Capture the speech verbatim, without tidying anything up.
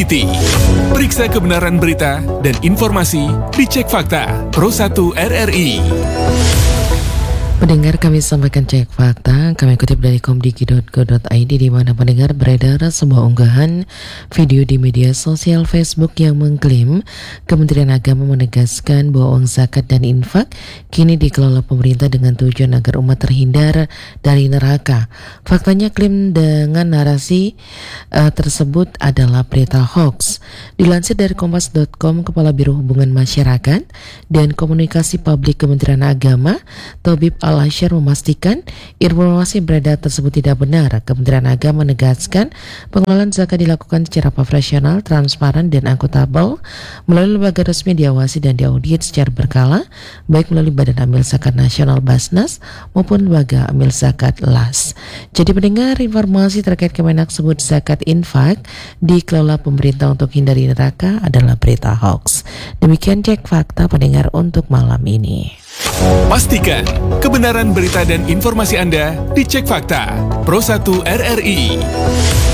Reality. Periksa kebenaran berita dan informasi di Cek Fakta Pro satu R R I. Pendengar, kami sampaikan cek fakta. Kami kutip dari komdiki titik go titik i d, di mana pendengar beredar sebuah unggahan video di media sosial Facebook yang mengklaim Kementerian Agama menegaskan bahwa uang zakat dan infak kini dikelola pemerintah dengan tujuan agar umat terhindar dari neraka. Faktanya, klaim dengan narasi uh, tersebut adalah berita hoax. Dilansir dari kompas titik com, Kepala Biro Hubungan Masyarakat dan Komunikasi Publik Kementerian Agama, Tobib Al-Asyar, memastikan informasi beredar tersebut tidak benar. Kementerian Agama menegaskan pengelolaan zakat dilakukan secara profesional, transparan, dan akuntabel melalui lembaga resmi, diawasi dan diaudit secara berkala, baik melalui Badan Amil Zakat Nasional Basnas maupun Lembaga Amil Zakat L A S. Jadi pendengar, informasi terkait Kemenak sebut zakat infak dikelola pemerintah untuk hindari neraka adalah berita hoax. Demikian cek fakta pendengar untuk malam ini. Pastikan kebenaran berita dan informasi Anda di Cek Fakta Pro satu R R I.